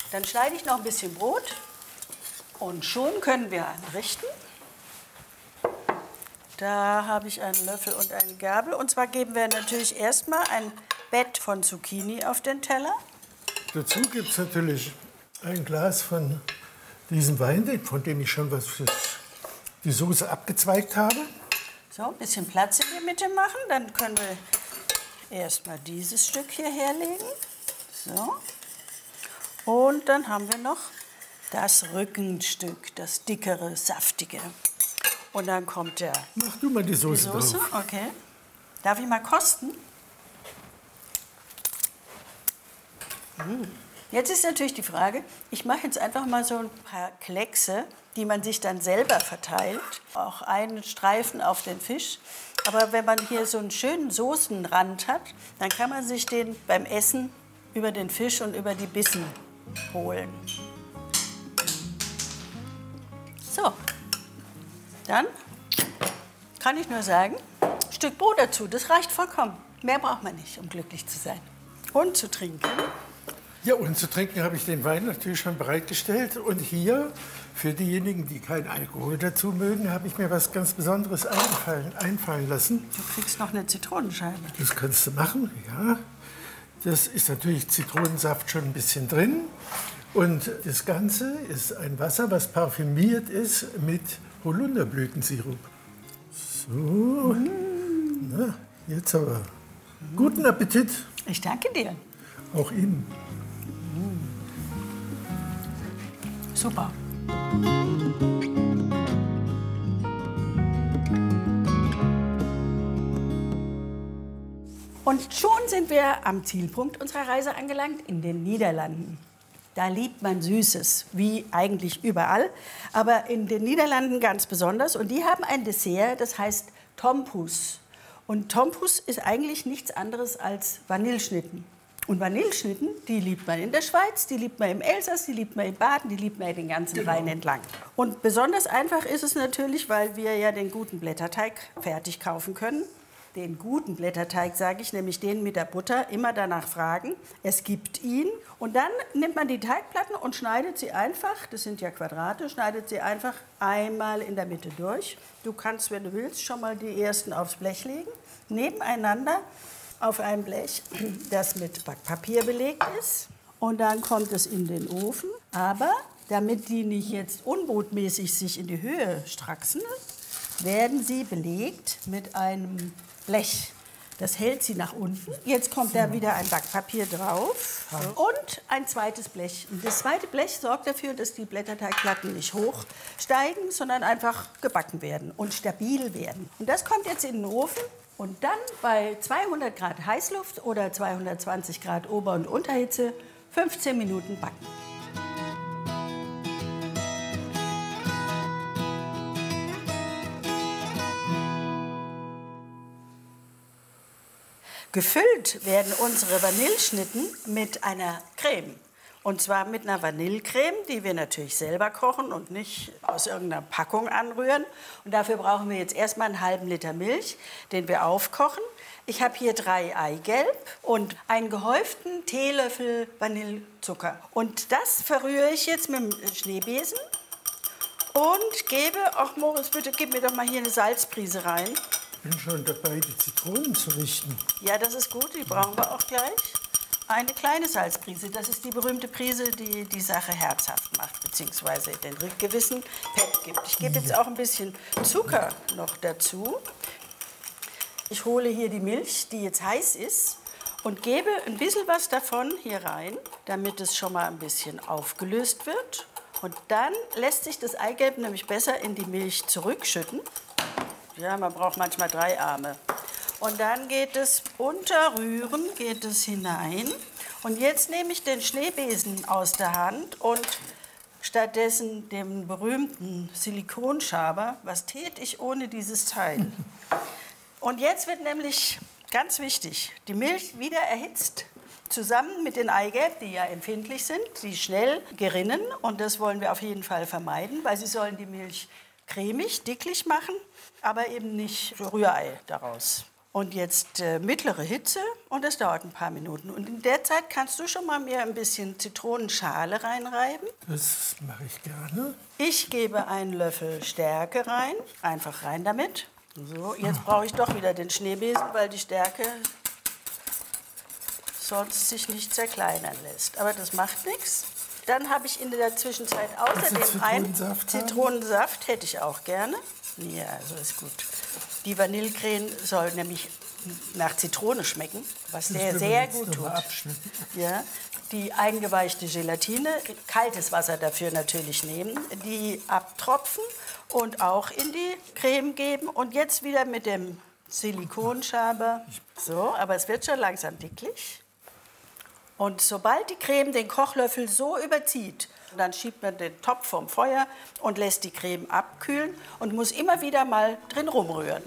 Dann schneide ich noch ein bisschen Brot und schon können wir anrichten. Da habe ich einen Löffel und eine Gabel. Und zwar geben wir natürlich erstmal ein Bett von Zucchini auf den Teller. Dazu gibt es natürlich ein Glas von diesem Wein, von dem ich schon was für die Soße abgezweigt habe. So, ein bisschen Platz in der Mitte machen. Dann können wir erstmal dieses Stück hier herlegen. So. Und dann haben wir noch das Rückenstück, das dickere, saftige. Und dann kommt Mach du mal die Soße drauf. Okay. Darf ich mal kosten? Jetzt ist natürlich die Frage, ich mache jetzt einfach mal so ein paar Kleckse, die man sich dann selber verteilt. Auch einen Streifen auf den Fisch. Aber wenn man hier so einen schönen Soßenrand hat, dann kann man sich den beim Essen über den Fisch und über die Bissen holen. So, dann kann ich nur sagen, ein Stück Brot dazu, das reicht vollkommen. Mehr braucht man nicht, um glücklich zu sein. Und zu trinken. Ja, und zu trinken habe ich den Wein natürlich schon bereitgestellt. Und hier, für diejenigen, die keinen Alkohol dazu mögen, habe ich mir was ganz Besonderes einfallen lassen. Du kriegst noch eine Zitronenscheibe. Das kannst du machen, ja. Das ist natürlich Zitronensaft schon ein bisschen drin. Und das Ganze ist ein Wasser, was parfümiert ist mit Holunderblütensirup. So, na, jetzt aber. Guten Appetit. Ich danke dir. Auch Ihnen. Super. Und schon sind wir am Zielpunkt unserer Reise angelangt, in den Niederlanden. Da liebt man Süßes, wie eigentlich überall, aber in den Niederlanden ganz besonders. Und die haben ein Dessert, das heißt Tompus. Und Tompus ist eigentlich nichts anderes als Vanilleschnitten. Und Vanilleschnitten, die liebt man in der Schweiz, die liebt man im Elsass, die liebt man in Baden, die liebt man den ganzen Rhein entlang. Und besonders einfach ist es natürlich, weil wir ja den guten Blätterteig fertig kaufen können. Den guten Blätterteig, sage ich, nämlich den mit der Butter, immer danach fragen. Es gibt ihn. Und dann nimmt man die Teigplatten und schneidet sie einfach, das sind ja Quadrate, schneidet sie einfach einmal in der Mitte durch. Du kannst, wenn du willst, schon mal die ersten aufs Blech legen, nebeneinander auf ein Blech, das mit Backpapier belegt ist. Und dann kommt es in den Ofen. Aber damit die nicht jetzt unbotmäßig sich in die Höhe straxen, werden sie belegt mit einem Blech. Das hält sie nach unten. Jetzt kommt da wieder ein Backpapier drauf und ein zweites Blech. Und das zweite Blech sorgt dafür, dass die Blätterteigplatten nicht hochsteigen, sondern einfach gebacken werden und stabil werden. Und das kommt jetzt in den Ofen und dann bei 200 Grad Heißluft oder 220 Grad Ober- und Unterhitze 15 Minuten backen. Gefüllt werden unsere Vanilleschnitten mit einer Creme. Und zwar mit einer Vanillecreme, die wir natürlich selber kochen und nicht aus irgendeiner Packung anrühren. Und dafür brauchen wir jetzt erstmal einen halben Liter Milch, den wir aufkochen. Ich habe hier 3 Eigelb und einen gehäuften Teelöffel Vanillezucker. Und das verrühre ich jetzt mit dem Schneebesen und gebe, ach Moritz, bitte gib mir doch mal hier eine Salzprise rein. Ich bin schon dabei, die Zitronen zu richten. Ja, das ist gut, die brauchen wir auch gleich. Eine kleine Salzprise, das ist die berühmte Prise, die die Sache herzhaft macht, beziehungsweise den gewissen Pep gibt. Ich gebe jetzt auch ein bisschen Zucker noch dazu. Ich hole hier die Milch, die jetzt heiß ist, und gebe ein bisschen was davon hier rein, damit es schon mal ein bisschen aufgelöst wird. Und dann lässt sich das Eigelb nämlich besser in die Milch zurückschütten. Ja, man braucht manchmal 3 Arme. Und dann geht es unterrühren, geht es hinein. Und jetzt nehme ich den Schneebesen aus der Hand und stattdessen den berühmten Silikonschaber. Was täte ich ohne dieses Teil? Und jetzt wird nämlich, ganz wichtig, die Milch wieder erhitzt. Zusammen mit den Eigelb, die ja empfindlich sind, die schnell gerinnen. Und das wollen wir auf jeden Fall vermeiden, weil sie sollen die Milch cremig, dicklich machen, aber eben nicht Rührei daraus. Und jetzt mittlere Hitze und das dauert ein paar Minuten. Und in der Zeit kannst du schon mal mir ein bisschen Zitronenschale reinreiben. Das mache ich gerne. Ich gebe einen Löffel Stärke rein. Einfach rein damit. So, jetzt brauche ich doch wieder den Schneebesen, weil die Stärke sonst sich nicht zerkleinern lässt. Aber das macht nichts. Dann habe ich in der Zwischenzeit außerdem einen Zitronensaft, hätte ich auch gerne. Ja, so ist gut. Die Vanillecreme soll nämlich nach Zitrone schmecken, was sehr gut tut. Ja, die eingeweichte Gelatine, kaltes Wasser dafür natürlich nehmen, die abtropfen und auch in die Creme geben. Und jetzt wieder mit dem Silikonschaber. So, aber es wird schon langsam dicklich. Und sobald die Creme den Kochlöffel so überzieht, dann schiebt man den Topf vom Feuer und lässt die Creme abkühlen und muss immer wieder mal drin rumrühren.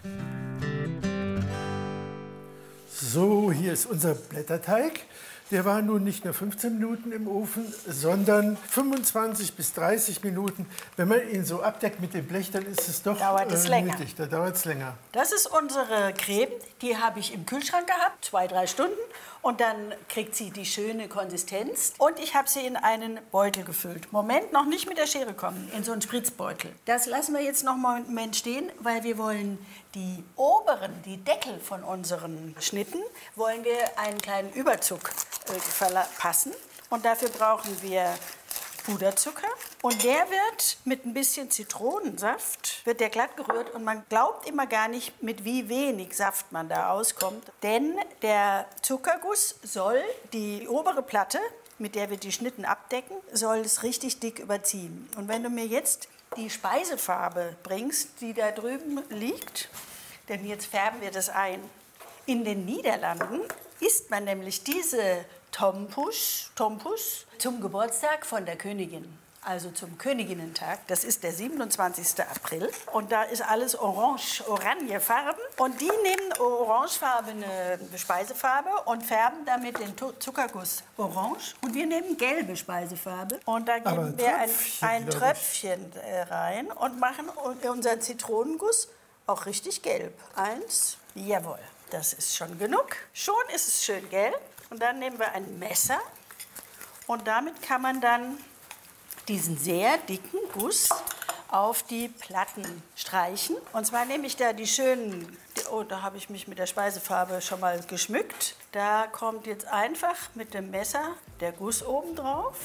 So, hier ist unser Blätterteig. Der war nun nicht nur 15 Minuten im Ofen, sondern 25 bis 30 Minuten. Wenn man ihn so abdeckt mit dem Blech, dann ist es doch nötig. Da dauert es länger. Das ist unsere Creme. Die habe ich im Kühlschrank gehabt, 2-3 Stunden. Und dann kriegt sie die schöne Konsistenz. Und ich habe sie in einen Beutel gefüllt. Moment, noch nicht mit der Schere kommen, in so einen Spritzbeutel. Das lassen wir jetzt noch mal einen Moment stehen, weil wir wollen die oberen, die Deckel von unseren Schnitten, wollen wir einen kleinen Überzug verpassen. Und dafür brauchen wir Puderzucker. Und der wird mit ein bisschen Zitronensaft, wird der glatt gerührt. Und man glaubt immer gar nicht, mit wie wenig Saft man da auskommt. Denn der Zuckerguss soll die obere Platte, mit der wir die Schnitten abdecken, soll es richtig dick überziehen. Und wenn du mir jetzt die Speisefarbe bringst, die da drüben liegt, denn jetzt färben wir das ein. In den Niederlanden isst man nämlich diese Tompus zum Geburtstag von der Königin, also zum Königinnentag. Das ist der 27. April und da ist alles orangefarben und die nehmen orangefarbene Speisefarbe und färben damit den Zuckerguss orange und wir nehmen gelbe Speisefarbe und da geben wir ein Tröpfchen rein und machen unseren Zitronenguss auch richtig gelb. 1, jawohl, das ist schon genug. Schon ist es schön gelb. Und dann nehmen wir ein Messer und damit kann man dann diesen sehr dicken Guss auf die Platten streichen. Und zwar nehme ich da die schönen, oh, da habe ich mich mit der Speisefarbe schon mal geschmückt. Da kommt jetzt einfach mit dem Messer der Guss oben drauf.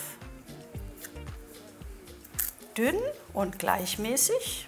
Dünn und gleichmäßig.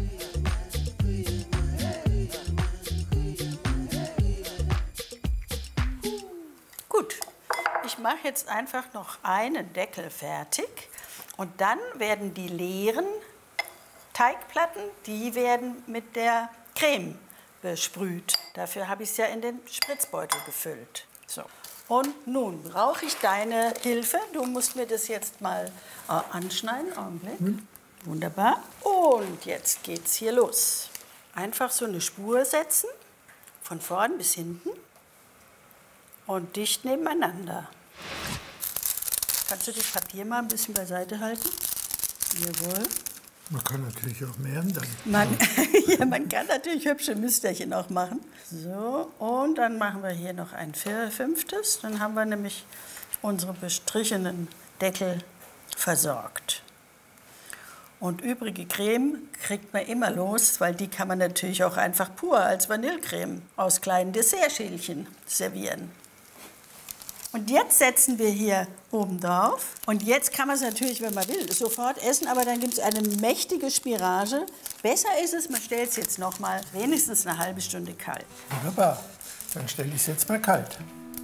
Gut, ich mache jetzt einfach noch einen Deckel fertig und dann werden die leeren Teigplatten, die werden mit der Creme besprüht. Dafür habe ich es ja in den Spritzbeutel gefüllt. So. Und nun brauche ich deine Hilfe. Du musst mir das jetzt mal anschneiden. Augenblick. Wunderbar. Und jetzt geht's hier los. Einfach so eine Spur setzen, von vorn bis hinten. Und dicht nebeneinander. Kannst du das Papier mal ein bisschen beiseite halten? Jawohl. Man kann natürlich auch mehr dann. Man kann natürlich hübsche Müsterchen auch machen. So, und dann machen wir hier noch ein 5. Dann haben wir nämlich unsere bestrichenen Deckel versorgt. Und übrige Creme kriegt man immer los, weil die kann man natürlich auch einfach pur als Vanillecreme aus kleinen Dessertschälchen servieren. Und jetzt setzen wir hier oben drauf. Und jetzt kann man es natürlich, wenn man will, sofort essen, aber dann gibt es eine mächtige Spirage. Besser ist es, man stellt es jetzt noch mal wenigstens eine halbe Stunde kalt. Wunderbar. Dann stelle ich es jetzt mal kalt.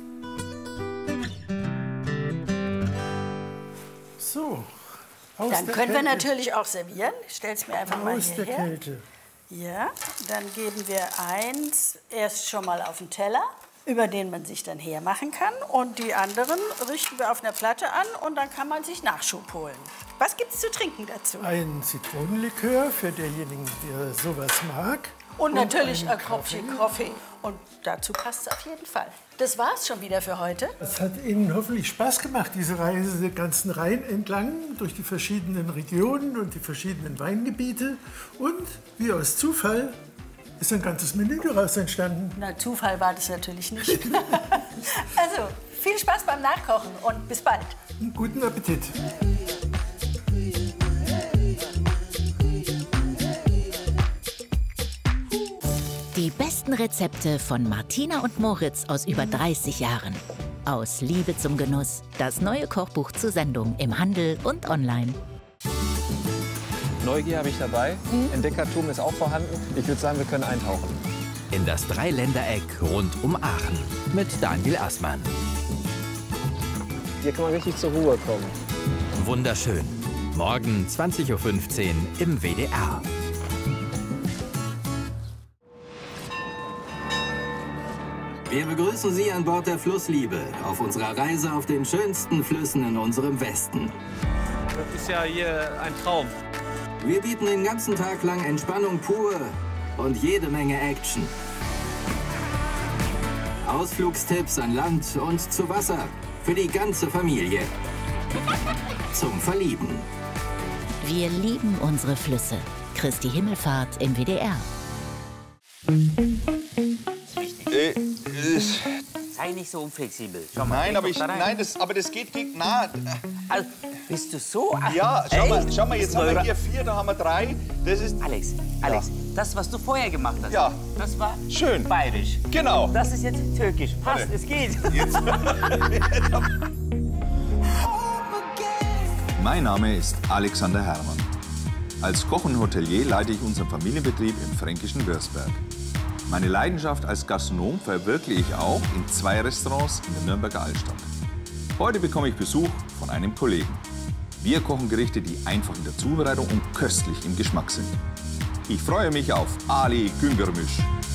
So. Dann können wir natürlich auch servieren. Ich stelle es mir einfach mal hierher. Aus der Kälte. Ja, dann geben wir eins erst schon mal auf den Teller, über den man sich dann hermachen kann. Und die anderen richten wir auf einer Platte an und dann kann man sich Nachschub holen. Was gibt es zu trinken dazu? Ein Zitronenlikör für denjenigen, der sowas mag. Und natürlich ein Kröpfchen Kaffee. Und dazu passt es auf jeden Fall. Das war's schon wieder für heute. Es hat Ihnen hoffentlich Spaß gemacht, diese Reise den ganzen Rhein entlang durch die verschiedenen Regionen und die verschiedenen Weingebiete. Und wie aus Zufall ist ein ganzes Menü daraus entstanden. Na, Zufall war das natürlich nicht. Also, viel Spaß beim Nachkochen und bis bald. Guten Appetit. Die besten Rezepte von Martina und Moritz aus über 30 Jahren. Aus Liebe zum Genuss. Das neue Kochbuch zur Sendung im Handel und online. Neugier habe ich dabei. Entdeckertum ist auch vorhanden. Ich würde sagen, wir können eintauchen. In das Dreiländereck rund um Aachen mit Daniel Aßmann. Hier kann man richtig zur Ruhe kommen. Wunderschön. Morgen 20:15 Uhr im WDR. Wir begrüßen Sie an Bord der Flussliebe auf unserer Reise auf den schönsten Flüssen in unserem Westen. Das ist ja hier ein Traum. Wir bieten den ganzen Tag lang Entspannung pur und jede Menge Action. Ausflugstipps an Land und zu Wasser für die ganze Familie. Zum Verlieben. Wir lieben unsere Flüsse. Christi Himmelfahrt im WDR. Sei nicht so unflexibel. Schau mal, Nein, aber das geht gegen... Na, Also, bist du so... ja, schau mal, jetzt haben wir hier 4, da haben wir 3. Das ist... Alex, das, was du vorher gemacht hast, Ja. das war Schön. bayerisch. Genau. Das ist jetzt türkisch. Passt, Warte. es geht. Mein Name ist Alexander Herrmann. Als Koch und Hotelier leite ich unseren Familienbetrieb im fränkischen Würzberg. Meine Leidenschaft als Gastronom verwirkliche ich auch in 2 Restaurants in der Nürnberger Altstadt. Heute bekomme ich Besuch von einem Kollegen. Wir kochen Gerichte, die einfach in der Zubereitung und köstlich im Geschmack sind. Ich freue mich auf Ali Güngermisch.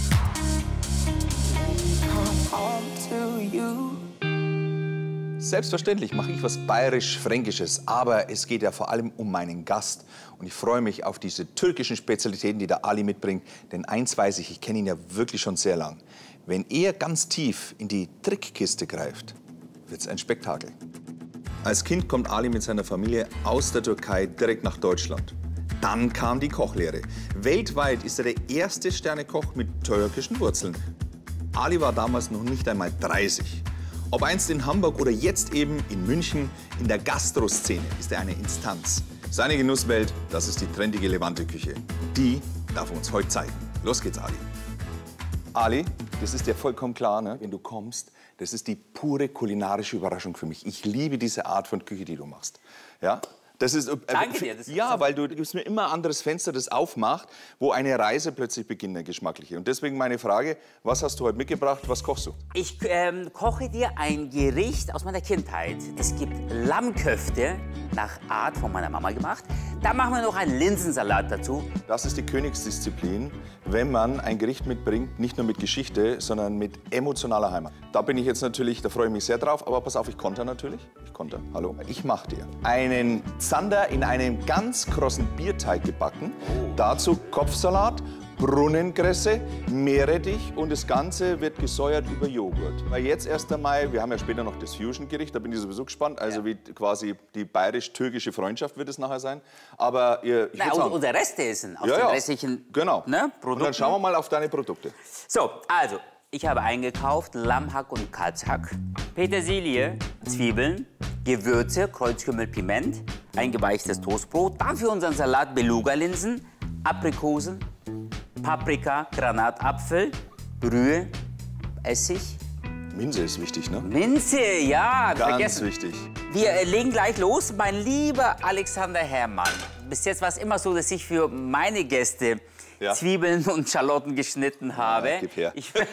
Selbstverständlich mache ich was bayerisch-fränkisches, aber es geht ja vor allem um meinen Gast. Und ich freue mich auf diese türkischen Spezialitäten, die der Ali mitbringt. Denn eins weiß ich kenne ihn ja wirklich schon sehr lang. Wenn er ganz tief in die Trickkiste greift, wird es ein Spektakel. Als Kind kommt Ali mit seiner Familie aus der Türkei direkt nach Deutschland. Dann kam die Kochlehre. Weltweit ist er der erste Sternekoch mit türkischen Wurzeln. Ali war damals noch nicht einmal 30. Ob einst in Hamburg oder jetzt eben in München, in der Gastroszene ist er eine Instanz. Seine Genusswelt, das ist die trendige Levante-Küche. Die darf er uns heute zeigen. Los geht's, Ali. Ali, das ist dir vollkommen klar, ne? Wenn du kommst, das ist die pure kulinarische Überraschung für mich. Ich liebe diese Art von Küche, die du machst. Ja? Das ist, Danke dir. Das ja, weil du gibst mir immer ein anderes Fenster, das aufmacht, wo eine Reise plötzlich beginnt, eine geschmackliche. Und deswegen meine Frage, was hast du heute mitgebracht, was kochst du? Ich koche dir ein Gericht aus meiner Kindheit. Es gibt Lammköfte nach Art von meiner Mama gemacht. Da machen wir noch einen Linsensalat dazu. Das ist die Königsdisziplin, wenn man ein Gericht mitbringt, nicht nur mit Geschichte, sondern mit emotionaler Heimat. Da bin ich jetzt natürlich, da freue ich mich sehr drauf, aber pass auf, ich konter natürlich. Ich konter, hallo. Ich mache dir einen Zander in einem ganz krossen Bierteig gebacken. Dazu Kopfsalat, Brunnenkresse, Meerrettich und das Ganze wird gesäuert über Joghurt. Weil jetzt erst einmal, wir haben ja später noch das Fusion-Gericht, da bin ich sowieso gespannt, also wie quasi die bayerisch-türkische Freundschaft wird es nachher sein. Aber ich würd sagen, Und der Rest essen aus ja, den ja, restlichen genau. Ne, Und Produkten. dann schauen wir mal auf deine Produkte. So, also, ich habe eingekauft Lammhack und Kalbshack, Petersilie, Zwiebeln, Gewürze, Kreuzkümmel, Piment, eingeweichtes Toastbrot, dann für unseren Salat Beluga-Linsen, Aprikosen, Paprika, Granatapfel, Brühe, Essig. Minze ist wichtig, ne? Minze, ja, Ganz vergessen. wichtig. Wir legen gleich los. Mein lieber Alexander Herrmann, bis jetzt war es immer so, dass ich für meine Gäste Zwiebeln und Schalotten geschnitten habe. Ja, gib her.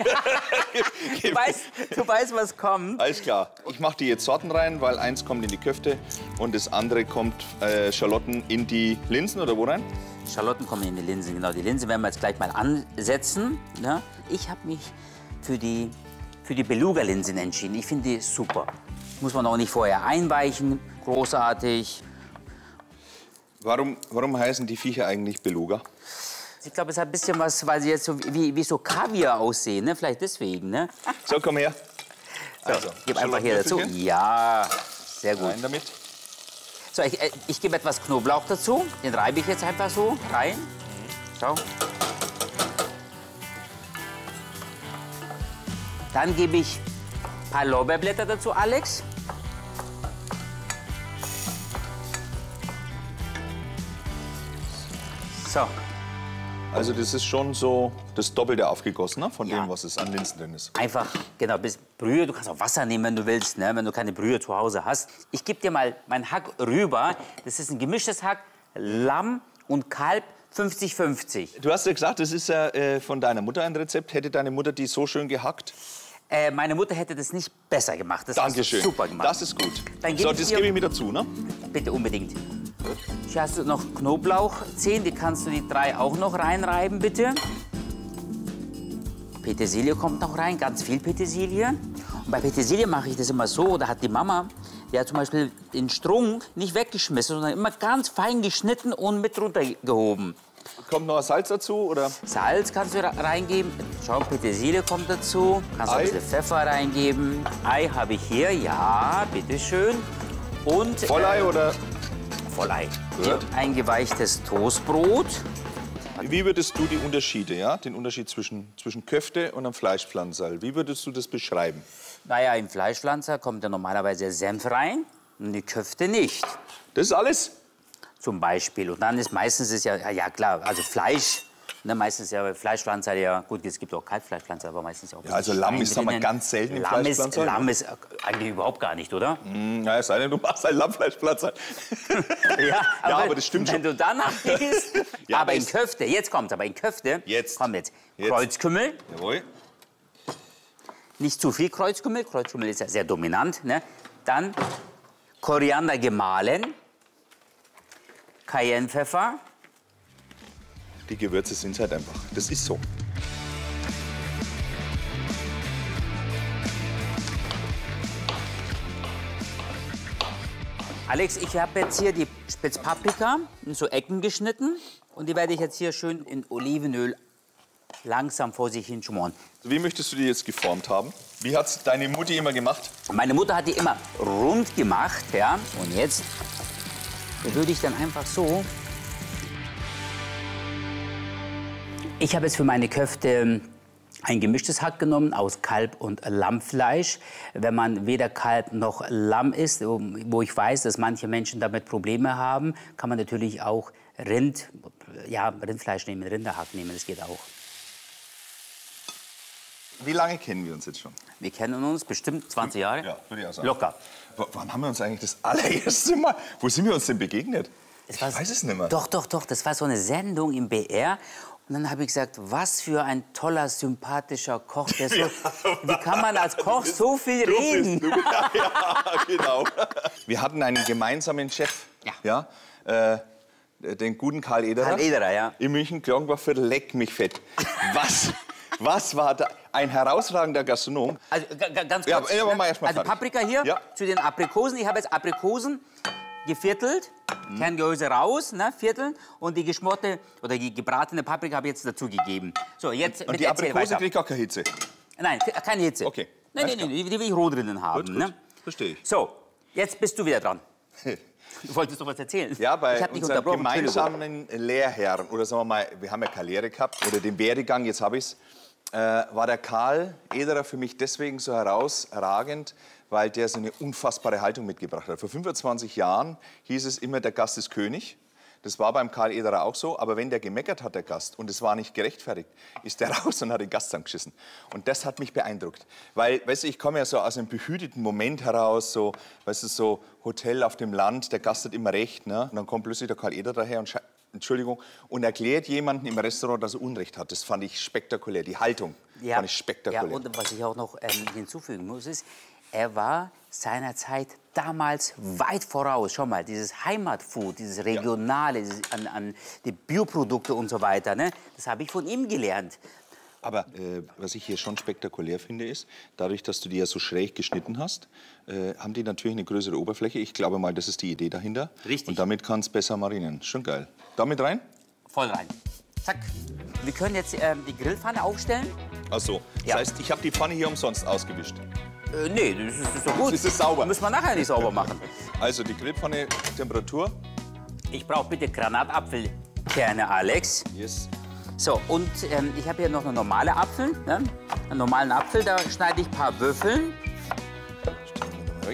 Du weißt, was kommt. Alles klar. Ich mache die jetzt Sorten rein, weil eins kommt in die Köfte und das andere kommt Schalotten in die Linsen oder wo rein? Schalotten kommen in die Linsen, genau. Die Linsen werden wir jetzt gleich mal ansetzen. Ja. Ich habe mich für die Beluga-Linsen entschieden. Ich finde die super. Muss man auch nicht vorher einweichen. Großartig. Warum heißen die Viecher eigentlich Beluga? Ich glaube, es hat ein bisschen was, weil sie jetzt so wie so Kaviar aussehen, ne? Vielleicht deswegen, ne? So, komm her. So, Also, gib einfach hier dazu. Schalottenwürfelchen. Ja, sehr gut. Rein damit. So, ich gebe etwas Knoblauch dazu. Den reibe ich jetzt einfach so rein. Schau. Dann gebe ich ein paar Lorbeerblätter dazu, Alex. So. Also das ist schon so das Doppelte aufgegossen, ne? Von Ja. dem, was es an Linsen drin ist. Einfach, genau, bis Brühe. Du kannst auch Wasser nehmen, wenn du willst, ne? Wenn du keine Brühe zu Hause hast. Ich gebe dir mal mein Hack rüber. Das ist ein gemischtes Hack, Lamm und Kalb, 50-50. Du hast ja gesagt, das ist ja von deiner Mutter ein Rezept. Hätte deine Mutter die so schön gehackt? Meine Mutter hätte das nicht besser gemacht. Das Dankeschön. hast du super gemacht. Das ist gut. Dann So, gebe das ich dir- gebe ich mir dazu, ne? Bitte unbedingt. Hier hast du noch Knoblauchzehen, die kannst du die 3 auch noch reinreiben, bitte. Petersilie kommt noch rein, ganz viel Petersilie. Und bei Petersilie mache ich das immer so, da hat die Mama, die hat zum Beispiel den Strunk nicht weggeschmissen, sondern immer ganz fein geschnitten und mit runtergehoben. Kommt noch Salz dazu, oder? Salz kannst du reingeben. Schau, Petersilie kommt dazu. Kannst auch ein Ei. bisschen Pfeffer reingeben. Ei habe ich hier, ja, bitteschön. Und Vollei oder? Vollei. Gut. Eingeweichtes Toastbrot. Wie würdest du die Unterschiede, ja? Den Unterschied zwischen Köfte und einem Fleischpflanzerl, wie würdest du das beschreiben? Naja, im Fleischpflanzer kommt ja normalerweise Senf rein und die Köfte nicht. Das ist alles? Zum Beispiel. Und dann ist meistens ja klar, also Fleisch. Ne, meistens ja Fleischpflanzer, ja gut, es gibt auch Kalbfleischpflanzer, aber meistens auch. Ja, also Lamm ist aber ganz selten im Fleischpflanzer. Lamm ist eigentlich überhaupt gar nicht, oder? Na, es sei denn, du machst ein Lammfleischpflanzer. Ja, aber das stimmt wenn schon. du danach gehst. Ja, aber in das- Köfte, jetzt kommt's, aber in Köfte. Jetzt. Kommt jetzt. Jetzt. Kreuzkümmel. Jawohl. Nicht zu viel Kreuzkümmel. Kreuzkümmel ist ja sehr dominant. Ne? Dann Koriander gemahlen. Cayennepfeffer. Die Gewürze sind halt einfach. Das ist so. Alex, ich habe jetzt hier die Spitzpaprika in so Ecken geschnitten. Und die werde ich jetzt hier schön in Olivenöl langsam vor sich hin schmoren. Wie möchtest du die jetzt geformt haben? Wie hat's deine Mutti immer gemacht? Meine Mutter hat die immer rund gemacht, ja. Und jetzt würde ich dann einfach so. Ich habe jetzt für meine Köfte ein gemischtes Hack genommen aus Kalb- und Lammfleisch. Wenn man weder Kalb noch Lamm isst, wo ich weiß, dass manche Menschen damit Probleme haben, kann man natürlich auch Rindfleisch nehmen, Rinderhack nehmen, das geht auch. Wie lange kennen wir uns jetzt schon? Wir kennen uns bestimmt 20 Jahre. Ja, würde ich auch sagen. Locker. Wann haben wir uns eigentlich das allererste Mal... Wo sind wir uns denn begegnet? Ich weiß es nicht mehr. Doch. Das war so eine Sendung im BR. Und dann habe ich gesagt, was für ein toller, sympathischer Koch. Der so, wie kann man als Koch so viel reden? Ja, genau. Wir hatten einen gemeinsamen Chef. Ja. Den guten Karl Ederer. Karl Ederer, ja. In München, Glockenbachviertel, leck mich fett. Was war da? Ein herausragender Gastronom. Also ganz kurz. Ja, machen wir erst mal also fertig. Paprika hier Ja. zu den Aprikosen. Ich habe jetzt Aprikosen geviertelt, Kerngehäuse raus, ne, vierteln. Und die geschmorte oder die gebratene Paprika habe ich jetzt dazu gegeben. So, jetzt Und die Aprikose kriegt gar keine Hitze. Nein, keine Hitze. Okay. Nein, die will ich roh drinnen haben. Gut. Ne? Verstehe ich. So, jetzt bist du wieder dran. Du wolltest doch was erzählen. Ja, ich bei hab dich unserem unterbrochen, Entschuldigung. gemeinsamen Lehrherrn, oder sagen wir mal, wir haben ja keine Lehre gehabt, oder den Werdegang, jetzt habe ich es, war der Karl Ederer für mich deswegen so herausragend, weil der so eine unfassbare Haltung mitgebracht hat. Vor 25 Jahren hieß es immer, der Gast ist König. Das war beim Karl Ederer auch so, aber wenn der gemeckert hat, der Gast, und es war nicht gerechtfertigt, ist der raus und hat den Gast zusammengeschissen. Und das hat mich beeindruckt. Weil, weißt du, ich komme ja so aus einem behüteten Moment heraus, so, weißt du, so Hotel auf dem Land, der Gast hat immer recht, ne? Und dann kommt plötzlich der Karl Ederer daher und und erklärt jemandem im Restaurant, dass er Unrecht hat. Das fand ich spektakulär. Die Haltung fand ich spektakulär. Ja, und was ich auch noch hinzufügen muss, ist, er war seiner Zeit damals weit voraus. Schau mal, dieses Heimatfood, dieses Regionale, dieses an die Bioprodukte und so weiter, ne? Das habe ich von ihm gelernt. Aber was ich hier schon spektakulär finde, ist, dadurch, dass du die ja so schräg geschnitten hast, haben die natürlich eine größere Oberfläche. Ich glaube mal, das ist die Idee dahinter. Richtig. Und damit kann es besser marinieren. Schon geil. Damit rein? Voll rein. Zack. Wir können jetzt die Grillpfanne aufstellen. Ach so. Das Ja. heißt, ich habe die Pfanne hier umsonst ausgewischt. Nee, das ist doch gut. Ist es sauber? Müssen wir nachher nicht sauber machen. Also die Grillpfanne, Temperatur. Ich brauche bitte Granatapfelkerne, Alex. Yes. So, und ich habe hier noch eine normale Apfel. Ne? Einen normalen Apfel, da schneide ich ein paar Würfeln. Stellen wir mal weg.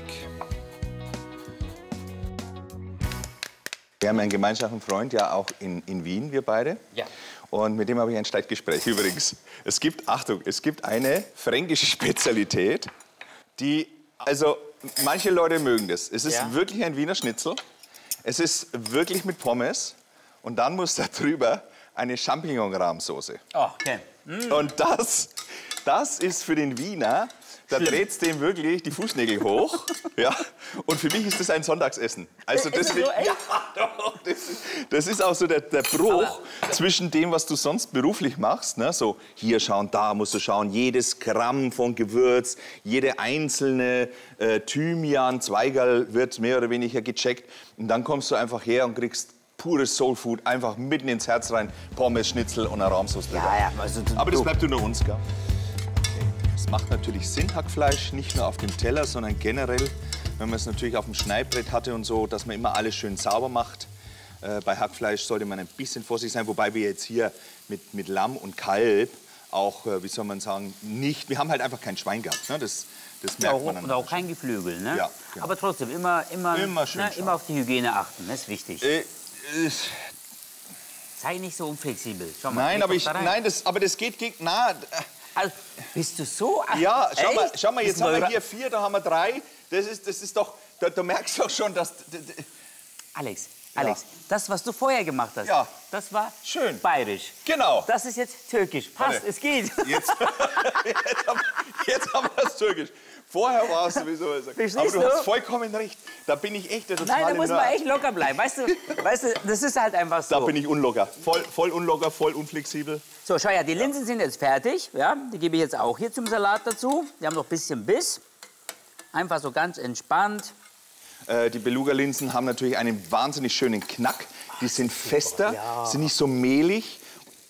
Wir haben einen gemeinsamen Freund, ja auch in Wien, wir beide. Ja. Und mit dem habe ich ein Streitgespräch übrigens. Es gibt, Achtung, es gibt eine fränkische Spezialität, die, also manche Leute mögen das. Es ist wirklich ein Wiener Schnitzel. Es ist wirklich mit Pommes. Und dann muss da drüber eine Champignon-Rahmsoße. Oh, okay. Und das ist für den Wiener, da dreht dem wirklich die Fußnägel hoch. Ja. Und für mich ist das ein Sonntagsessen. Also das, so, ja, doch, das ist auch so der Bruch zwischen dem, was du sonst beruflich machst. Ne? So hier schauen, da musst du schauen, jedes Gramm von Gewürz, jede einzelne Thymian, Zweigerl wird mehr oder weniger gecheckt. Und dann kommst du einfach her und kriegst pures Soulfood, einfach mitten ins Herz rein, Pommes, Schnitzel und eine Rahmsauce drüber. Ja, also aber das bleibt unter uns, gell? Okay. Es macht natürlich Sinn, Hackfleisch, nicht nur auf dem Teller, sondern generell, wenn man es natürlich auf dem Schneidbrett hatte und so, dass man immer alles schön sauber macht. Bei Hackfleisch sollte man ein bisschen vorsichtig sein, wobei wir jetzt hier mit Lamm und Kalb auch, wie soll man sagen, nicht, wir haben halt einfach kein Schwein gehabt, ne? Das merkt man dann. Und auch kein Geflügel, ne? Ja, genau. Aber trotzdem, immer auf die Hygiene achten, das ist wichtig. Sei nicht so unflexibel. Schau mal, aber das geht gegen... Also, bist du so... Ja, schau mal, jetzt haben wir hier 4, da haben wir 3. Das ist doch... Da merkst du doch schon, dass... Alex, das, was du vorher gemacht hast, das war schön bayerisch. Genau. Das ist jetzt türkisch. Passt, es geht. Jetzt haben wir es türkisch. Vorher war es sowieso... Aber du hast vollkommen recht. Da bin ich echt der totale... Nein, da muss man echt locker bleiben. Weißt du, das ist halt einfach so. Da bin ich unlocker. Voll unlocker, voll unflexibel. So, schau ja, die Linsen sind jetzt fertig. Ja, die gebe ich jetzt auch hier zum Salat dazu. Die haben noch ein bisschen Biss. Einfach so ganz entspannt. Die Beluga-Linsen haben natürlich einen wahnsinnig schönen Knack. Die sind fester, sind nicht so mehlig.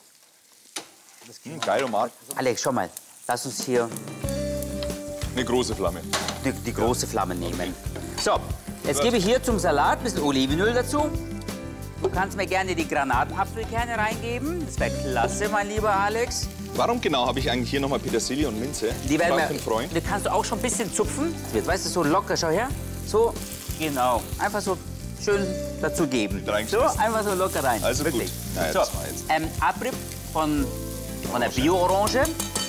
Geil, Omar. Alex, schau mal. Lass uns hier... Eine große Flamme. Die große Flamme nehmen. So, jetzt gebe ich hier zum Salat ein bisschen Olivenöl dazu. Du kannst mir gerne die Granatapfelkerne reingeben. Das wäre klasse, mein lieber Alex. Warum genau habe ich eigentlich hier nochmal Petersilie und Minze? Die kannst du auch schon ein bisschen zupfen. Jetzt, weißt du, so locker, schau her. So, genau. Einfach so schön dazu geben. So, einfach so locker rein. Also wirklich. Gut. Naja, so, das war jetzt. Abrieb von der Bio-Orange.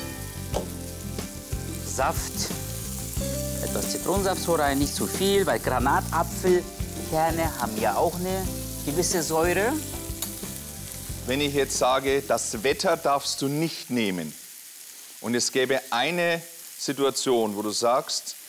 Saft. Etwas Zitronensaft so rein, nicht zu viel, weil Granatapfelkerne haben ja auch eine gewisse Säure. Wenn ich jetzt sage, das Wetter darfst du nicht nehmen und es gäbe eine Situation, wo du sagst,